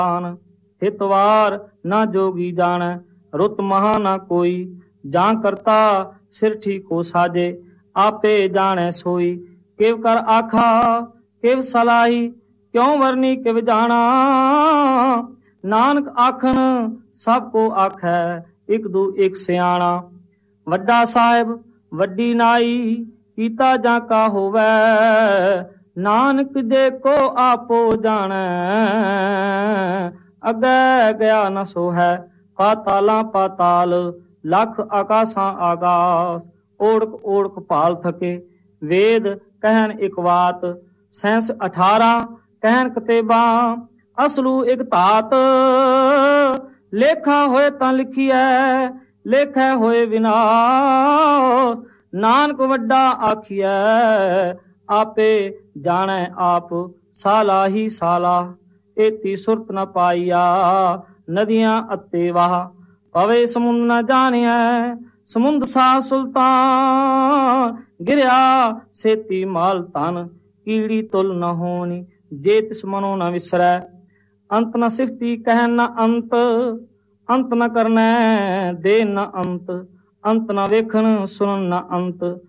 हितवार न जोगी जाने, रुत महा न कोई। जां करता सिर ठीको साजे, आपे जाने सोई। किव कर आखा किव सलाही, क्यों वरनी किव जाना। नानक आखन सब को आखै, एक दू एक सियाणा। वड्डा साहिब वड्डी नाई, कीता जां का होवै। नानक जे को आपो जाने, अगे गया न सो है। पाताला पाताल, लख आकाशां आकाश। ओढ़क ओढ़क भाल थके, वेद कहन एक बात। सैंस 18 कहन कतेबा, असलू एक धात। लेखा होए तां लिखिए, लेखै होए विनाश। नानक वड्डा आखिए, आपे जाने आप। साला ही साला, एती सुरत न पाईया। नदियां अते वाह, पवे समुंद न जानिए। समुंद सा सुल्तान, गिरया सेती माल तन। कीड़ी तुल न होनी, जे तिस मनो न विसरै। अंत न सिफती कहन न अंत, अंत न करनै दे न अंत। अंत न वेखन सुनन न अंत।